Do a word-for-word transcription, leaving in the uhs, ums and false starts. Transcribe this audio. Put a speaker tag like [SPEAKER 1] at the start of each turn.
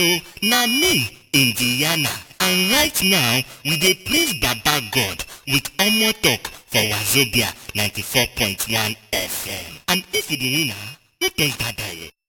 [SPEAKER 1] So na me, Indiana, and right now we dey praise Baba God with Omo Talk for Wazobia ninety-four point one F M. And if you be winner, no touch that dial.